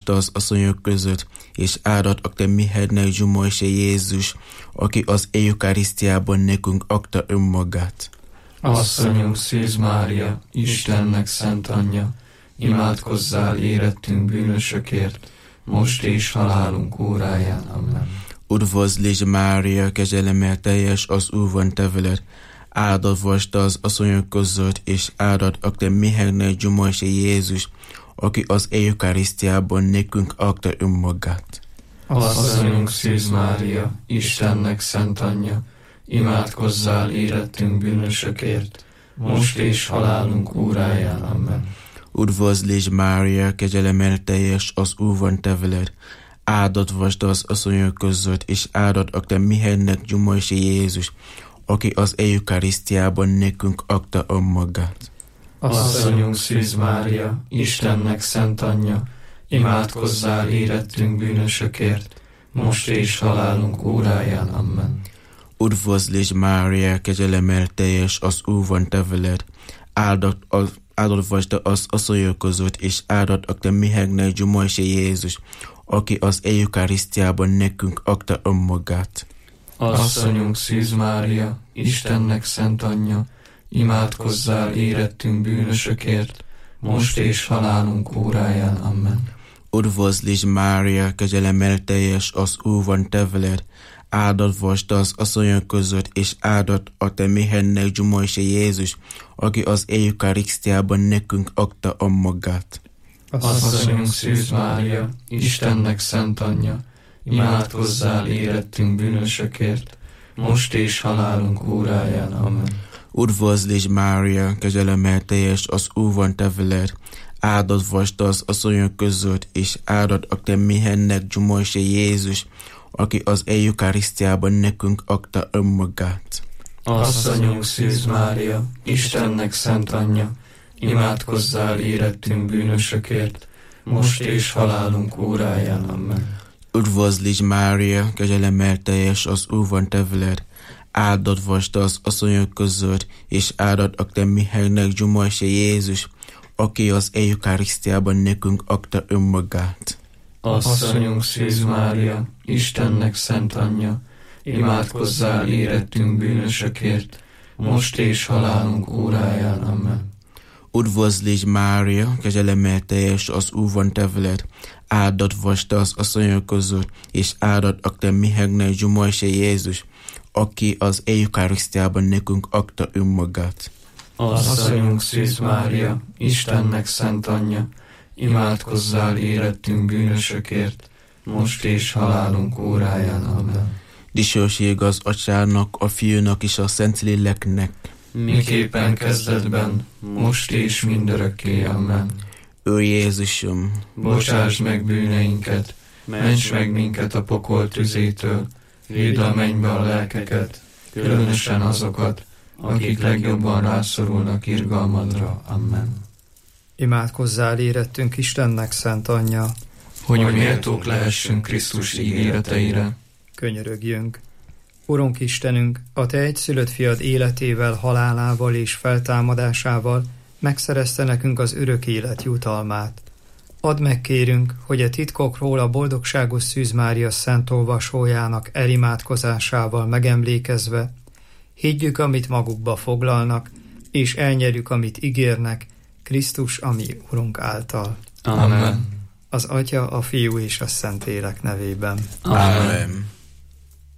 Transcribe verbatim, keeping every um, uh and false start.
vasd az asszonyok között, és áldott a te mihednek zsumajse Jézus, aki az Eukarisztiában nekünk adta önmagát. Asszonyunk Szűz Mária, Istennek szent anyja, imádkozzál érettünk bűnösökért, most és halálunk óráján. Amen. Üdvözlégy Mária, kegyelemmel teljes, az Úr van te veled, áldott vagy te az asszonyok között, és áldott a te mihednek zsumajse Jézus, aki az Eukarisztiában nekünk adta önmagát. Asszonyunk Szűz Mária, Istennek szent anyja, imádkozzál érettünk bűnösökért, most és halálunk óráján. Amen. Üdvözlégy Mária, kegyelemmel teljes, az Úr van te veled, áldott vagy te az asszonyok között, és áldott a te mihednek zsumajse Jézus, aki az Eukarisztiában nekünk adta önmagát. Asszonyunk Szűz Mária, Istennek szent anyja, imádkozzál érettünk bűnösökért, most és halálunk óráján. Amen. Üdvözlégy Mária, kegyelemmel teljes, az Úr van te veled, áldott, az, áldott vagy te az asszonyok között, és áldott a te mihednek zsumajse Jézus, aki az Eukarisztiában nekünk adta önmagát. Asszonyunk Szűz Mária, Istennek szent anyja, imádkozzál érettünk bűnösökért, most és halálunk óráján. Amen. Üdvözlégy Mária, kegyelemmel teljes, az Úr van te veled, áldott vagy te az asszonyok között, és áldott a te mihednek zsumajse Jézus, aki az Eukarisztiában nekünk adta önmagát. Asszonyunk Szűz Mária, Istennek szent anyja, imádkozzál érettünk bűnösökért, most és halálunk óráján. Amen. Üdvözlégy Mária, kegyelemmel teljes, az Úr van te veled, áldott vagy te az asszonyok között, és áldott a te mihednek zsumajse Jézus, aki az Eukarisztiában nekünk adta önmagát. Asszonyunk Szűz Mária, Istennek szent anyja, imádkozzál érettünk bűnösökért, most és halálunk óráján. Amen. Üdvözlégy Mária, kegyelemmel teljes, az Úr van te veled, áldott vagy te az asszonyok között, és áldott a te mihednek zsumajse Jézus, aki az Eukarisztiában nekünk adta önmagát. Asszonyunk Szűz Mária, Istennek szent anyja, imádkozzál érettünk bűnösökért, most és halálunk óráján. Amen. Üdvözlégy Mária, kegyelemmel teljes, az Úr van te veled, áldott vagy te az asszonyok között, és áldott a te mihednek zsumajse Jézus, aki az Eukarisztiában nekünk adta önmagát. Asszonyunk Szűz Mária, Istennek szent anyja, imádkozzál érettünk bűnösökért, most és halálunk óráján. Amen. Dicsőség az Atyának, a Fiúnak és a Szentléleknek, miképpen kezdetben, most és mindörökké. Amen. Ő Jézusom, bocsáss meg bűneinket, ments meg minket a pokol tüzétől, védd a mennybe a lelkeket, különösen azokat, akik legjobban rászorulnak irgalmadra. Amen. Imádkozzál érettünk Istennek szent anyja, hogy méltók lehessünk Krisztus ígéreteire. Könyörögjünk. Urunk Istenünk, a te egyszülött fiad életével, halálával és feltámadásával megszerezte nekünk az örök élet jutalmát. Add meg, kérünk, hogy a titkokról a boldogságos Szűz Mária szent olvasójának elimádkozásával megemlékezve, higgyük, amit magukba foglalnak, és elnyerjük, amit ígérnek, Krisztus, ami Urunk által. Amen. Az Atya, a Fiú és a Szentlélek nevében. Amen.